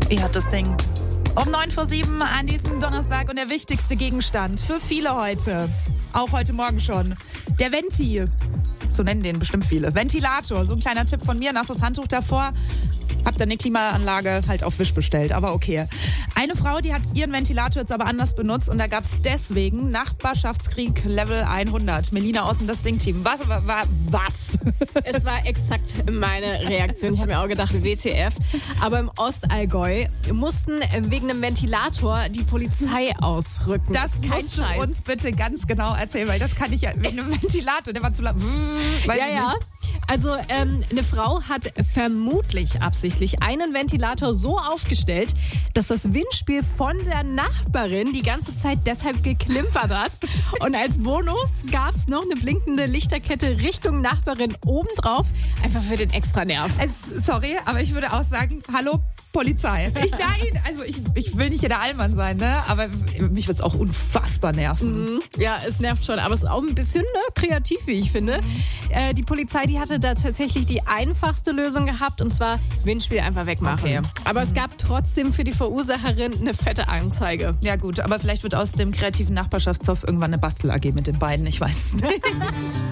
Ihr hört das Ding. Um 7:09 an diesem Donnerstag und der wichtigste Gegenstand für viele heute, auch heute Morgen schon, der Venti. So nennen den bestimmt viele. Ventilator, so ein kleiner Tipp von mir, nasses Handtuch davor. Hab dann eine Klimaanlage halt auf Wisch bestellt, aber okay. Eine Frau, die hat ihren Ventilator jetzt aber anders benutzt und da gab es deswegen Nachbarschaftskrieg Level 100. Melina aus dem Das Ding-Team. Was? Es war exakt meine Reaktion. Ich habe mir auch gedacht, WTF. Aber im Ostallgäu mussten wegen einem Ventilator die Polizei ausrücken. Das musst du uns bitte ganz genau erzählen, weil das kann ich ja wegen einem Ventilator, der war zu laut. Ja. Also eine Frau hat vermutlich absichtlich einen Ventilator so aufgestellt, dass das Windspiel von der Nachbarin die ganze Zeit deshalb geklimpert hat. Und als Bonus gab es noch eine blinkende Lichterkette Richtung Nachbarin obendrauf, einfach für den extra Nerv. Sorry, aber ich würde auch sagen, hallo Polizei. Ich will nicht jeder Allmann sein, ne? Aber mich wird es auch unfassbar nerven. Ja, es nervt schon, aber es ist auch ein bisschen kreativ, wie ich finde. Die Polizei, die hatte da tatsächlich die einfachste Lösung gehabt, und zwar Windspiel einfach wegmachen. Okay. Aber es gab trotzdem für die Verursacherin eine fette Anzeige. Ja gut, aber vielleicht wird aus dem kreativen Nachbarschaftszopf irgendwann eine Bastel-AG mit den beiden, ich weiß es nicht.